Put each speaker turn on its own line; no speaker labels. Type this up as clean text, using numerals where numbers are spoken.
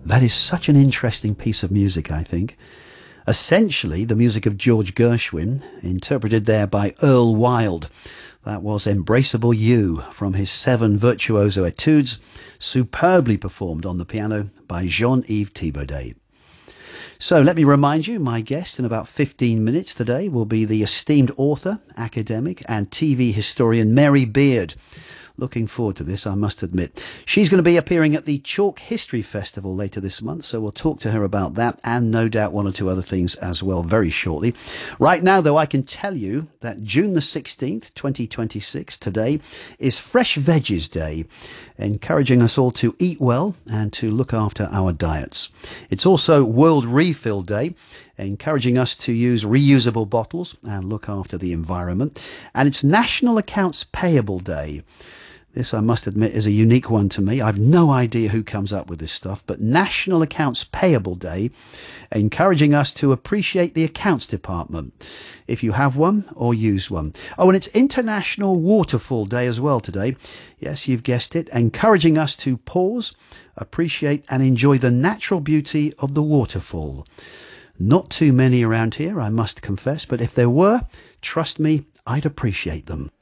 That is such an interesting piece of music, I think. Essentially, the music of George Gershwin, interpreted there by Earl Wild. That was Embraceable You from his 7 virtuoso etudes, superbly performed on the piano by Jean-Yves Thibaudet. So let me remind you, my guest in about 15 minutes today will be the esteemed author, academic and TV historian Mary Beard. Looking forward to this, I must admit. She's going to be appearing at the Chalk History Festival later this month, so we'll talk to her about that and no doubt one or two other things as well very shortly. Right now, though, I can tell you that June the 16th, 2026, today, is Fresh Veggies Day, encouraging us all to eat well and to look after our diets. It's also World Refill Day, encouraging us to use reusable bottles and look after the environment. And it's National Accounts Payable Day. This, I must admit, is a unique one to me. I've no idea who comes up with this stuff, but National Accounts Payable Day, encouraging us to appreciate the accounts department, if you have one or use one. Oh, and it's International Waterfall Day as well today. Yes, you've guessed it, encouraging us to pause, appreciate and enjoy the natural beauty of the waterfall. Not too many around here, I must confess, but if there were, trust me, I'd appreciate them.